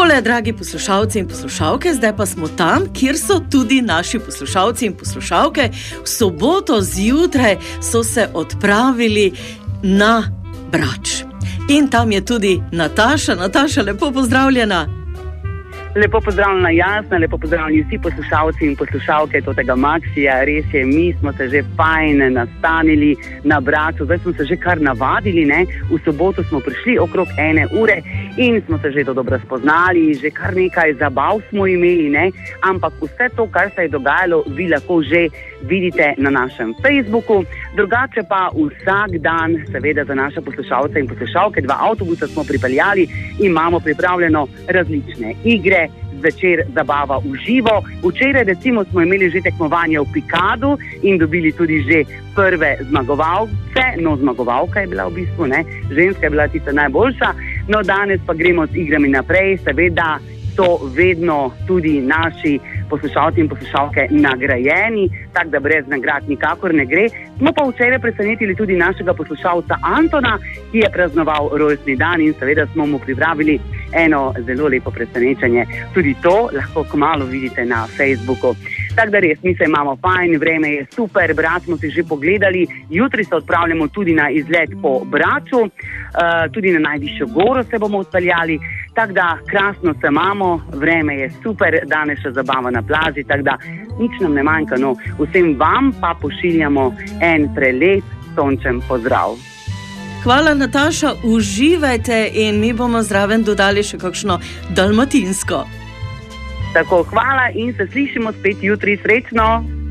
Takole, dragi poslušalci in poslušalke, zdaj pa smo tam, kjer so tudi naši poslušalci in poslušalke. V soboto zjutraj so se odpravili na Brač. In tam je tudi Nataša. Nataša, lepo pozdravljena. Lepo pozdravljena Jasna, lepo pozdravljeni vsi poslušalci in poslušalke tega Maxija. Res je, mi smo se že fajn nastanili na Braču, zdaj smo se že kar navadili, ne? V soboto smo prišli okrog 1 ure in smo se že dobro spoznali, že kar nekaj zabav smo imeli, ne? Ampak vse to, kar se je dogajalo, vi lahko že vidite na našem Facebooku. Drugače pa vsak dan, seveda za naše poslušalce in poslušalke, 2 avtobusa smo pripeljali, imamo pripravljeno različne igre, zvečer zabava v živo. Včeraj recimo smo imeli že tekmovanje v pikadu in dobili tudi že prve zmagovalce. No, zmagovalka je bila v bistvu, ne, ženska je bila tista najboljša. No, danes pa gremo z igrami naprej, seveda so vedno tudi naši poslušalci in poslušalke nagrajeni, tako da brez nagrad nikakor ne gre. Smo pa včeraj presenetili tudi našega poslušalca Antona, ki je praznoval rojstni dan in seveda smo mu pripravili eno zelo lepo presenečenje. Tudi to lahko kmalu vidite na Facebooku. Tako da res, mi se imamo fajn, vreme je super, Brač smo si že pogledali, jutri se odpravljamo tudi na izlet po Braču, tudi na najvišjo goro se bomo odpeljali, tako da krasno se imamo, vreme je super, danes še zabava na plaži, tako da nič nam ne manjka, no, vsem vam pa pošiljamo en prelep sončen pozdrav. Hvala, Nataša, uživajte in mi bomo zraven dodali še kakšno dalmatinsko. Tako, hvala in se slišimo spet jutri, srečno!